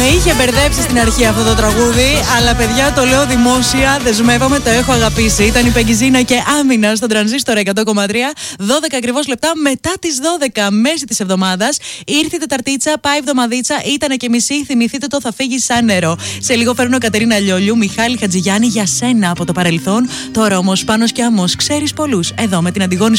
είχε μπερδέψει στην αρχή αυτό το τραγούδι, αλλά παιδιά το λέω δημόσια, δεσμεύομαι, το έχω αγαπήσει. Ήταν η Πεγκιζίνα και Άμυνα στον Τρανζίστορ 100,3. 12 ακριβώς λεπτά μετά τις 12, μέση της εβδομάδας. Ήρθε η Τεταρτίτσα, πάει εβδομαδίτσα, ήτανε και μισή. Θυμηθείτε το, θα φύγει σαν νερό. Σε λίγο φέρνω Κατερίνα Λιόλιου, Μιχάλη Χατζηγιάννη για σένα από το παρελθόν. Τώρα όμως Πάνος και Άμμος, ξέρεις πολλούς. Εδώ με την Αντιγόνη.